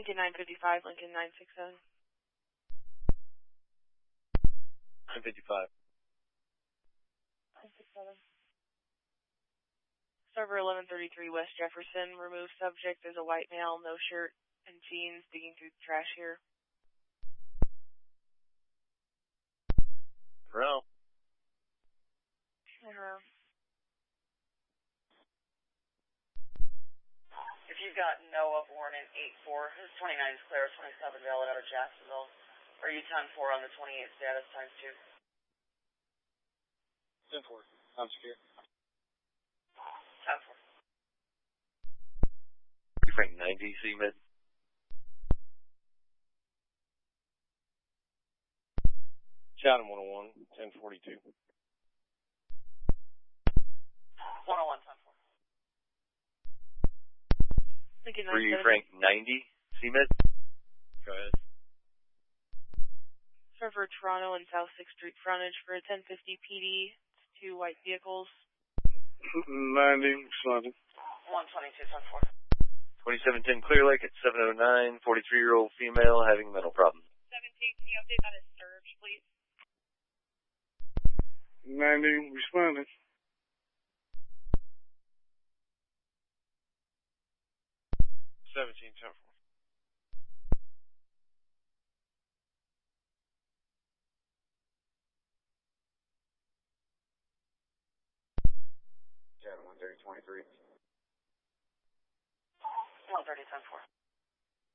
Lincoln 955, Lincoln 967. 955. 967. Server 1133 West Jefferson. Remove subject as a white male, no shirt and jeans, digging through the trash here. Hello. If you've got Noah born in 8-4, his 29 is clear, 27 valid out of Jacksonville. Are you 10-4 on the 28 status times 2? 10-4. I'm secure. 10-4. Frank 90, C-Med. Chatham 101, 1042. 101, 10-4. Lincoln 3 970. Frank 90, C-Med. Go ahead. Server Toronto and South 6th Street frontage for a 1050 PD. It's 2 white vehicles. 90, responding. 122, 10-4. 2710 Clear Lake at 709, 43-year-old female having mental problems. 17, can you update on his surge, please? 90, responding. 1710. Chatham 130, 23. 130, 10-4.